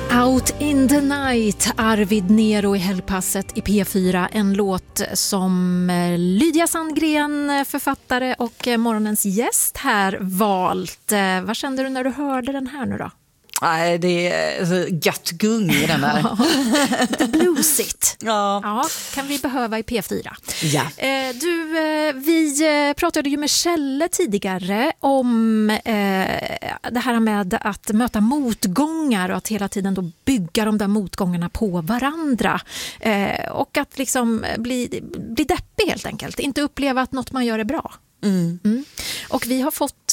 Out in the night, Arvid Nero i Helgpasset i P4. En låt som Lydia Sandgren, författare och morgonens gäst här, valt. Vad kände du när du hörde den här nu då? Nej, det är gött gung i den där. The bluesigt. Ja, kan vi behöva i P4. Ja. Vi pratade ju med Kjelle tidigare om det här med att möta motgångar och att hela tiden då bygga de där motgångarna på varandra. Och att liksom bli deppig helt enkelt. Inte uppleva att något man gör är bra. Mm. Och vi har fått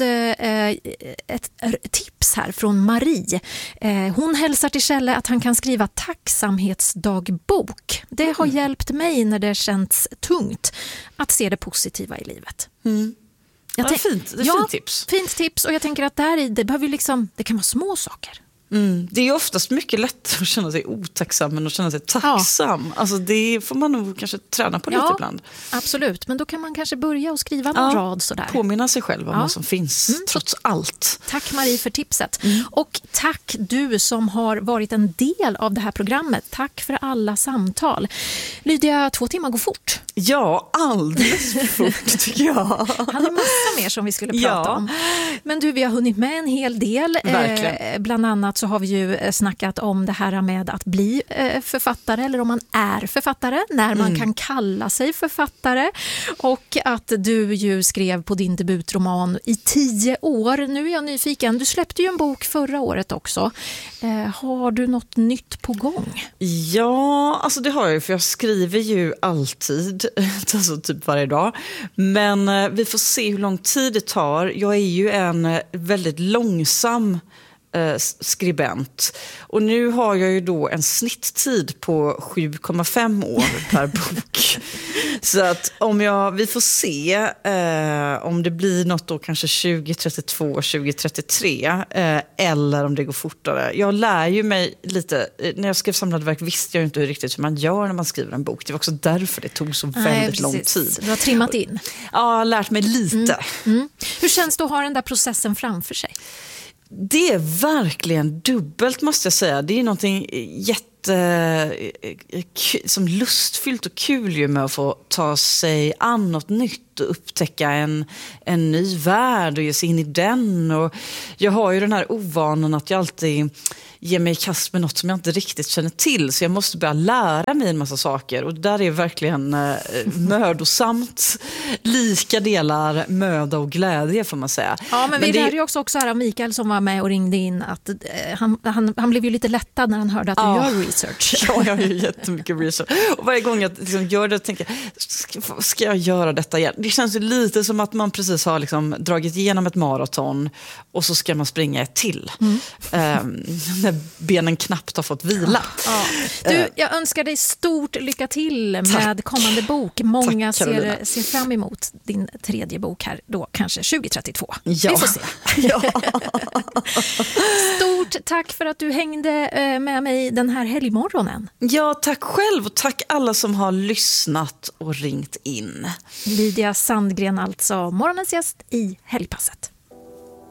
ett tips här från Marie. Hon hälsar till Kjelle att han kan skriva tacksamhetsdagbok. Det har hjälpt mig när det känns tungt att se det positiva i livet. Fint. Det är fint tips. Fint tips, och jag tänker att det behöver liksom, det kan vara små saker. Det är ju oftast mycket lättare att känna sig otacksam än att känna sig tacksam. Alltså det får man nog kanske träna på lite ibland. Absolut, men då kan man kanske börja och skriva någon rad sådär. Påminna sig själv om vad som finns, trots allt. Tack Marie för tipset. Och tack du som har varit en del av det här programmet. Tack för alla samtal. Lydia, 2 timmar går fort. Ja, alldeles för fort tycker jag. hade massa mer som vi skulle prata om. Men du, vi har hunnit med en hel del. Bland annat så har vi ju snackat om det här med att bli författare, eller om man är författare, när man kan kalla sig författare. Och att du ju skrev på din debutroman i 10 år. Nu är jag nyfiken. Du släppte ju en bok förra året också. Har du något nytt på gång? Ja, alltså det har jag ju, för jag skriver ju alltid, alltså typ varje dag. Men vi får se hur lång tid det tar. Jag är ju en väldigt långsam skribent. Och nu har jag ju då en snitttid på 7,5 år per bok. Så att vi får se om det blir något då kanske 2032, 2033 eller om det går fortare. Jag lär ju mig lite, när jag skrev Samlade verk visste jag inte riktigt hur man gör när man skriver en bok. Det var också därför det tog så väldigt lång tid. Du har trimmat in. Ja, jag har lärt mig lite. Hur känns det att ha den där processen framför sig? Det är verkligen dubbelt, måste jag säga. Det är någonting som lustfyllt och kul ju med att få ta sig an något nytt och upptäcka en ny värld och ge sig in i den. Och jag har ju den här ovanan att jag alltid ger mig i kast med något som jag inte riktigt känner till, så jag måste börja lära mig en massa saker, och där är verkligen mödosamt, lika delar möda och glädje får man säga. Ja, men vi lärde ju också här av Mikael som var med och ringde in att han blev ju lite lättad när han hörde att du gör research. Ja, jag gör ju jättemycket research, och varje gång jag liksom gör det tänker jag, ska jag göra detta igen? Det känns ju lite som att man precis har liksom dragit igenom ett maraton och så ska man springa ett till. När benen knappt har fått vila. Ja. Du, jag önskar dig stort lycka till med kommande bok. Många ser fram emot din 3:e bok här då, kanske 2032. Ja. Vi får se. Ja. Stort tack för att du hängde med mig den här helgmorgonen. Ja, tack själv, och tack alla som har lyssnat och ringt in. Lydia Sandgren alltså, morgonens gäst i Helgpasset.